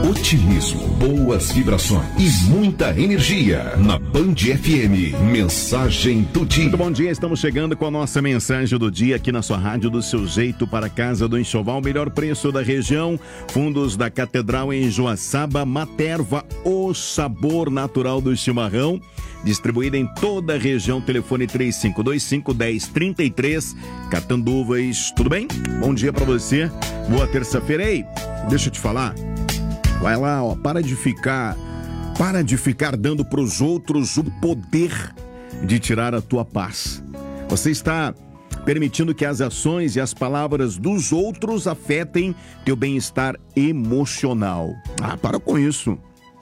Otimismo, boas vibrações e muita energia. Na Band FM, mensagem do dia. Muito bom dia, estamos chegando com a nossa mensagem do dia aqui na sua rádio, do seu jeito, para a Casa do Enxoval. Melhor preço da região, fundos da Catedral em Joaçaba, Materva, o sabor natural do chimarrão. Distribuída em toda a região, telefone 3525-1033, Catanduvas. Tudo bem? Bom dia pra você, boa terça-feira. Ei, deixa eu te falar, vai lá, ó, para de ficar dando pros outros o poder de tirar a tua paz. Você está permitindo que as ações e as palavras dos outros afetem teu bem-estar emocional. Para com isso.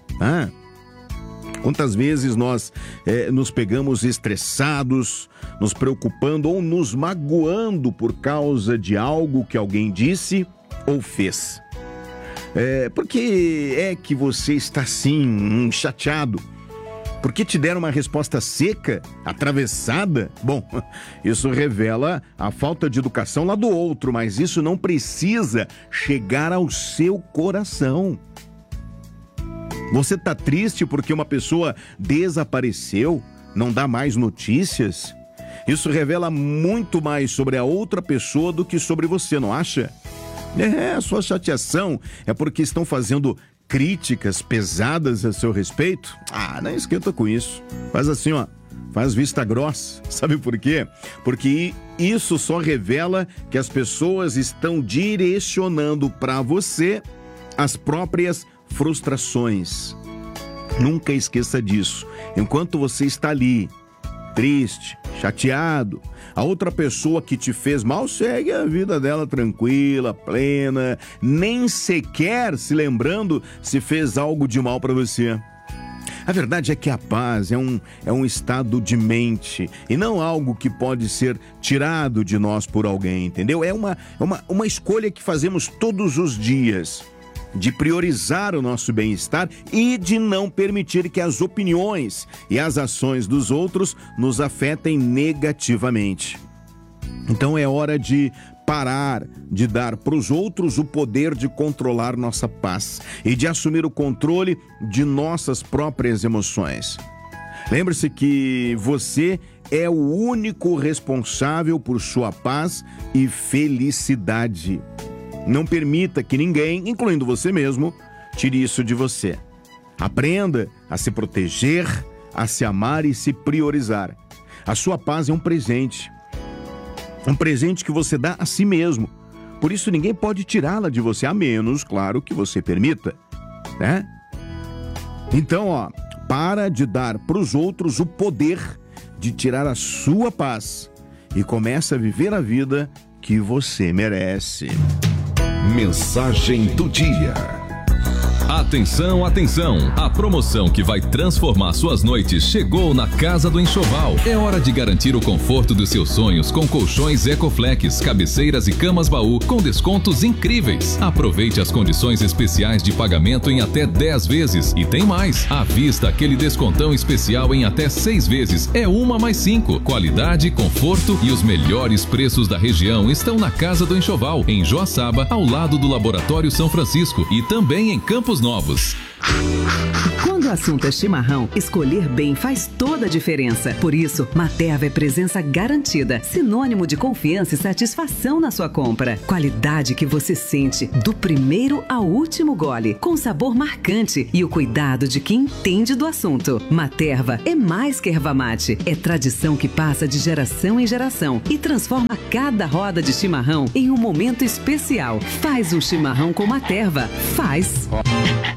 Quantas vezes nós nos pegamos estressados, nos preocupando ou nos magoando por causa de algo que alguém disse ou fez? Por que é que você está assim, chateado? Por que te deram uma resposta seca, atravessada? Bom, isso revela a falta de educação lá do outro, mas isso não precisa chegar ao seu coração. Você está triste porque uma pessoa desapareceu, não dá mais notícias? Isso revela muito mais sobre a outra pessoa do que sobre você, não acha? A sua chateação é porque estão fazendo críticas pesadas a seu respeito? Não esquenta com isso. Faz assim, ó, faz vista grossa. Sabe por quê? Porque isso só revela que as pessoas estão direcionando para você as próprias frustrações. Nunca esqueça disso. Enquanto você está ali, triste, chateado, a outra pessoa que te fez mal segue a vida dela tranquila, plena, nem sequer se lembrando se fez algo de mal para você. A verdade é que a paz é um estado de mente e não algo que pode ser tirado de nós por alguém, entendeu? É uma escolha que fazemos todos os dias, de priorizar o nosso bem-estar e de não permitir que as opiniões e as ações dos outros nos afetem negativamente. Então é hora de parar de dar para os outros o poder de controlar nossa paz e de assumir o controle de nossas próprias emoções. Lembre-se que você é o único responsável por sua paz e felicidade. Não permita que ninguém, incluindo você mesmo, tire isso de você. Aprenda a se proteger, a se amar e se priorizar. A sua paz é um presente. Um presente que você dá a si mesmo. Por isso ninguém pode tirá-la de você, a menos, claro, que você permita, né? Então, para de dar para os outros o poder de tirar a sua paz e comece a viver a vida que você merece. Mensagem do dia. Atenção, atenção! A promoção que vai transformar suas noites chegou na Casa do Enxoval. É hora de garantir o conforto dos seus sonhos com colchões Ecoflex, cabeceiras e camas baú com descontos incríveis. Aproveite as condições especiais de pagamento em até 10 vezes. E tem mais! À vista, aquele descontão especial em até 6 vezes. É 1 mais 5. Qualidade, conforto e os melhores preços da região estão na Casa do Enxoval, em Joaçaba, ao lado do Laboratório São Francisco e também em Campos Novos. Quando o assunto é chimarrão, escolher bem faz toda a diferença. Por isso, Materva é presença garantida, sinônimo de confiança e satisfação na sua compra. Qualidade que você sente do primeiro ao último gole, com sabor marcante e o cuidado de quem entende do assunto. Materva é mais que erva mate, é tradição que passa de geração em geração e transforma cada roda de chimarrão em um momento especial. Faz um chimarrão com Materva. Faz!